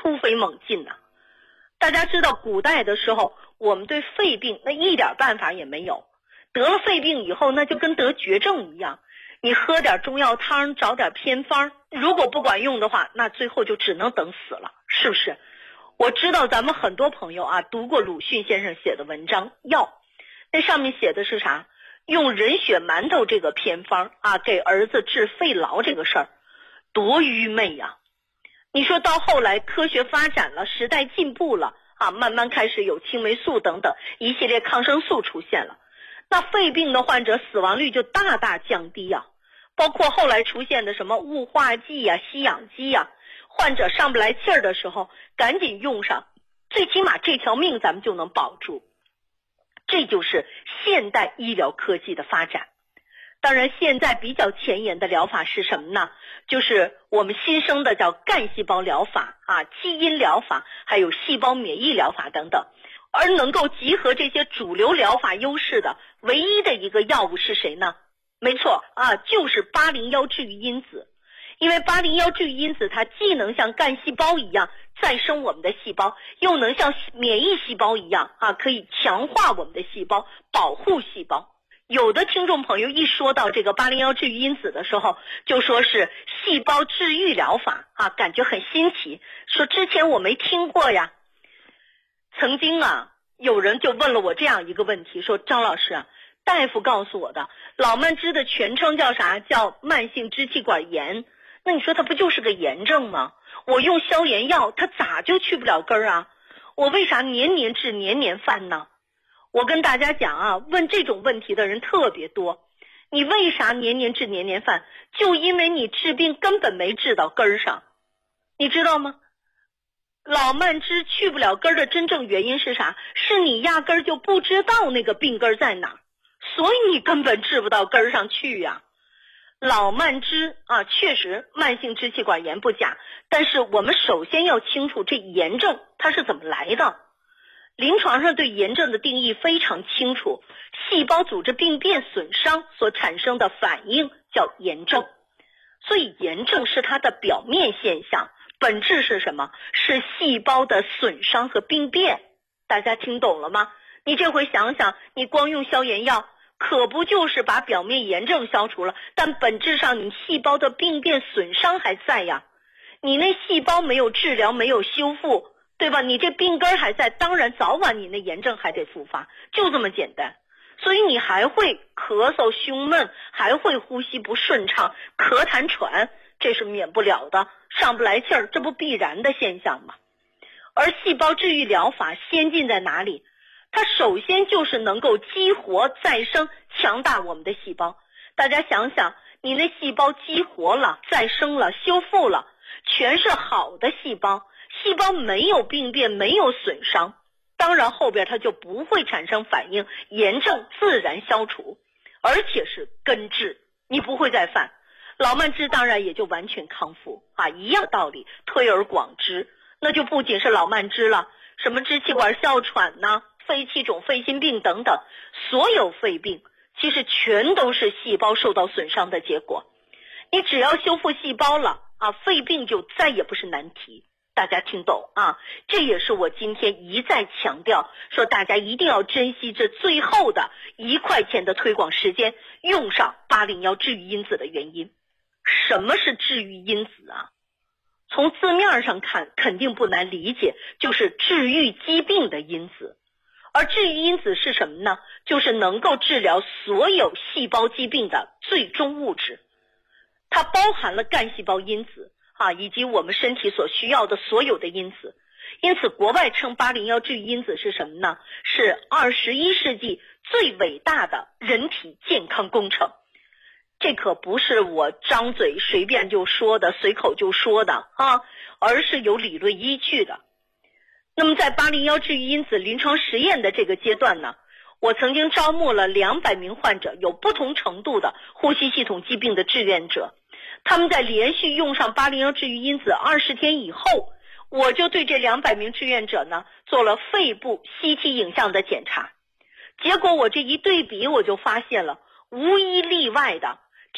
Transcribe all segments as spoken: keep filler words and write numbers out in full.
突飞猛进呐、啊。大家知道古代的时候，我们对肺病那一点办法也没有，得了肺病以后那就跟得绝症一样，你喝点中药汤，找点偏方，如果不管用的话，那最后就只能等死了，是不是？我知道咱们很多朋友啊读过鲁迅先生写的文章《药》，那上面写的是啥？用人血馒头这个偏方啊给儿子治肺痨这个事儿，多愚昧呀、啊！你说到后来科学发展了，时代进步了啊，慢慢开始有青霉素等等一系列抗生素出现了，那肺病的患者死亡率就大大降低啊。包括后来出现的什么雾化剂呀、吸氧机呀，患者上不来气儿的时候赶紧用上，最起码这条命咱们就能保住。这就是现代医疗科技的发展。当然现在比较前沿的疗法是什么呢？就是我们新生的叫干细胞疗法啊、基因疗法，还有细胞免疫疗法等等。而能够集合这些主流疗法优势的唯一的一个药物是谁呢？没错啊，就是八零一治愈因子。因为八零一治愈因子它既能像干细胞一样再生我们的细胞，又能像免疫细胞一样啊，可以强化我们的细胞，保护细胞。有的听众朋友一说到这个八零一治愈因子的时候，就说是细胞治愈疗法啊，感觉很新奇，说之前我没听过呀。曾经啊，有人就问了我这样一个问题，说张老师啊，大夫告诉我的老慢支的全称叫啥？叫慢性支气管炎。那你说它不就是个炎症吗？我用消炎药，它咋就去不了根儿啊？我为啥年年治年年犯呢？我跟大家讲啊，问这种问题的人特别多。你为啥年年治年年犯？就因为你治病根本没治到根儿上。你知道吗？老慢支去不了根儿的真正原因是啥？是你压根儿就不知道那个病根在哪儿，所以你根本治不到根儿上去呀、啊。老慢支啊，确实慢性支气管炎不假，但是我们首先要清楚这炎症它是怎么来的。临床上对炎症的定义非常清楚，细胞组织病变损伤所产生的反应叫炎症。所以炎症是它的表面现象，本质是什么？是细胞的损伤和病变。大家听懂了吗？你这回想想，你光用消炎药可不就是把表面炎症消除了，但本质上你细胞的病变损伤还在呀。你那细胞没有治疗，没有修复，对吧？你这病根还在，当然早晚你那炎症还得复发，就这么简单。所以你还会咳嗽胸闷，还会呼吸不顺畅，咳痰喘，这是免不了的，上不来气儿，这不必然的现象吗？而细胞治愈疗法先进在哪里？它首先就是能够激活再生强大我们的细胞。大家想想，你那细胞激活了，再生了，修复了，全是好的细胞，细胞没有病变，没有损伤，当然后边它就不会产生反应，炎症自然消除，而且是根治，你不会再犯。老慢支当然也就完全康复啊，一样道理，推而广之，那就不仅是老慢支了，什么支气管哮喘呐、肺气肿、肺心病等等，所有肺病其实全都是细胞受到损伤的结果。你只要修复细胞了啊，肺病就再也不是难题。大家听懂啊？这也是我今天一再强调，说大家一定要珍惜这最后的一块钱的推广时间，用上八零一治愈因子的原因。什么是治愈因子啊？从字面上看肯定不难理解，就是治愈疾病的因子。而治愈因子是什么呢？就是能够治疗所有细胞疾病的最终物质。它包含了干细胞因子啊，以及我们身体所需要的所有的因子。因此国外称八零一治愈因子是什么呢？是二十一世纪最伟大的人体健康工程。这可不是我张嘴随便就说的，随口就说的啊，而是有理论依据的。那么在八零一治愈因子临床实验的这个阶段呢，我曾经招募了两百名患者，有不同程度的呼吸系统疾病的志愿者。他们在连续用上八零一治愈因子二十天以后，我就对这两百名志愿者呢做了肺部 C T 影像的检查。结果我这一对比，我就发现了无一例外的，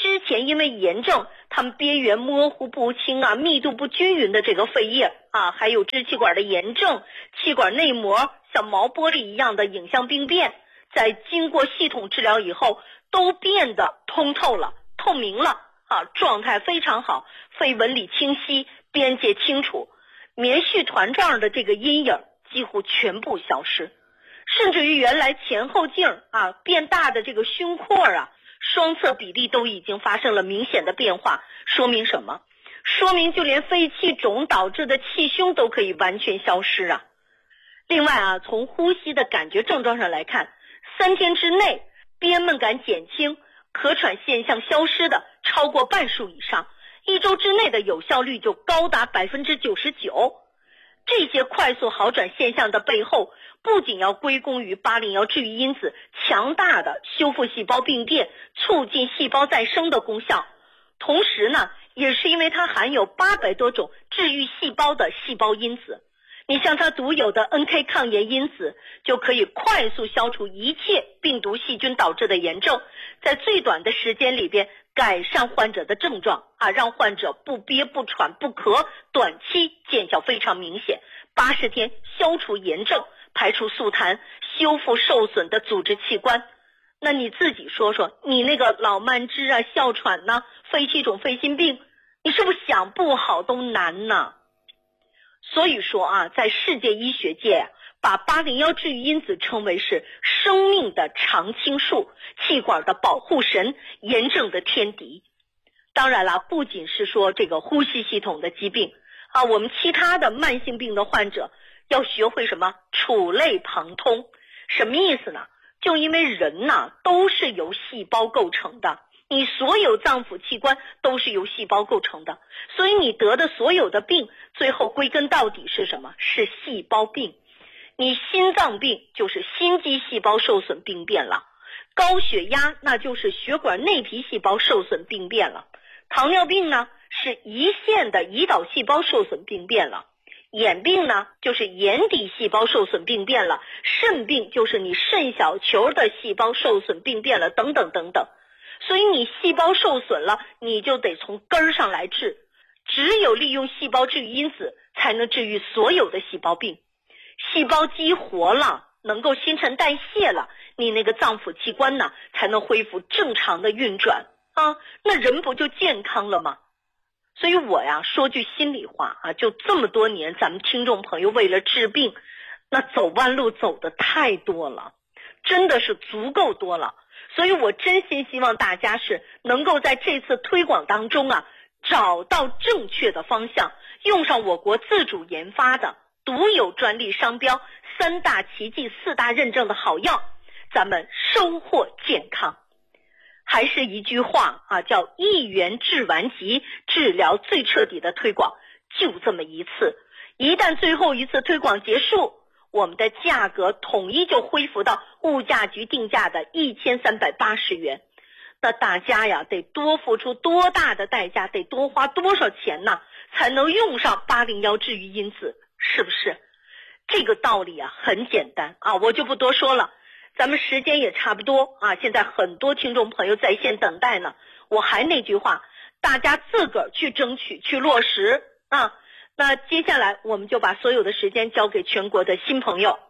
之前因为炎症，他们边缘模糊不清啊，密度不均匀的这个肺叶啊，还有支气管的炎症，气管内膜像毛玻璃一样的影像病变，在经过系统治疗以后，都变得通透了、透明了啊，状态非常好，肺纹理清晰，边界清楚，棉絮团状的这个阴影几乎全部消失，甚至于原来前后径啊变大的这个胸廓啊，双侧比例都已经发生了明显的变化，说明什么？说明就连肺气肿导致的气胸都可以完全消失啊。另外啊，从呼吸的感觉症状上来看，三天之内憋闷感减轻，咳喘现象消失的超过半数以上，一周之内的有效率就高达百分之九十九。这些快速好转现象的背后，不仅要归功于八零幺治愈因子强大的修复细胞病变、促进细胞再生的功效，同时呢，也是因为它含有八百多种治愈细胞的细胞因子。你像它独有的 N K 抗炎因子，就可以快速消除一切病毒细菌导致的炎症，在最短的时间里边改善患者的症状啊，让患者不憋不喘不咳，短期见效非常明显，八十天消除炎症，排除宿痰，修复受损的组织器官。那你自己说说，你那个老慢支啊、哮喘呐、肺气肿、肺心病，你是不是想不好都难呢？所以说啊，在世界医学界啊，把八零幺治愈因子称为是生命的常青树，气管的保护神，炎症的天敌。当然了，不仅是说这个呼吸系统的疾病啊，我们其他的慢性病的患者要学会什么？触类旁通。什么意思呢？就因为人呐都是由细胞构成的，你所有脏腑器官都是由细胞构成的，所以你得的所有的病，最后归根到底是什么？是细胞病。你心脏病就是心肌细胞受损病变了，高血压那就是血管内皮细胞受损病变了，糖尿病呢是胰腺的胰岛细胞受损病变了，眼病呢就是眼底细胞受损病变了，肾病就是你肾小球的细胞受损病变了，等等等等。所以你细胞受损了，你就得从根儿上来治，只有利用细胞治愈因子才能治愈所有的细胞病。细胞激活了，能够新陈代谢了，你那个脏腑器官呢才能恢复正常的运转啊，那人不就健康了吗？所以我呀说句心里话啊，就这么多年咱们听众朋友为了治病，那走弯路走的太多了，真的是足够多了。所以我真心希望大家是能够在这次推广当中啊，找到正确的方向，用上我国自主研发的独有专利商标、三大奇迹、四大认证的好药，咱们收获健康。还是一句话啊，叫一元治完疾，治疗最彻底的推广，就这么一次。一旦最后一次推广结束，我们的价格统一就恢复到物价局定价的一千三百八十元。那大家呀，得多付出多大的代价，得多花多少钱呢，才能用上八零幺治愈因子，是不是？这个道理啊，很简单啊，我就不多说了。咱们时间也差不多啊，现在很多听众朋友在线等待呢。我还那句话，大家自个儿去争取，去落实啊。那接下来我们就把所有的时间交给全国的新朋友。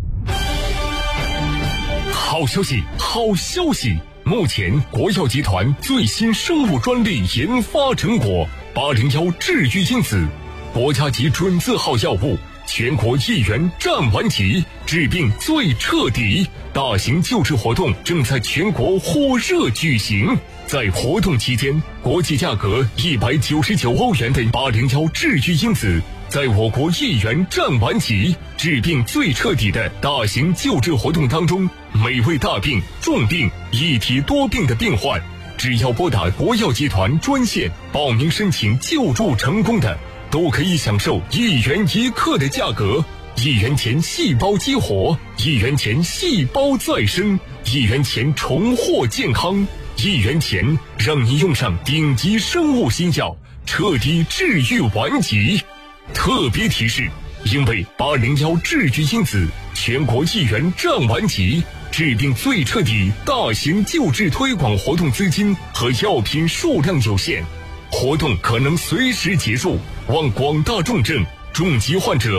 好消息，好消息！目前国药集团最新生物专利研发成果八零幺治愈因子，国家级准字号药物，全国一元占完齐，治病最彻底。大型救治活动正在全国火热举行。在活动期间，国际价格一百九十九欧元的八零幺治愈因子，在我国一元占完齐，治病最彻底的大型救治活动当中，每位大病、重病、一体多病的病患，只要拨打国药集团专线报名申请救助成功的，都可以享受一元一克的价格。一元钱细胞激活，一元钱细胞再生，一元钱重获健康，一元钱让你用上顶级生物新药，彻底治愈顽疾。特别提示，因为八零幺治愈因子全国一元占完齐， 制定最彻底大型救治推广活动资金和药品数量有限，活动可能随时结束，望广大重症、重疾患者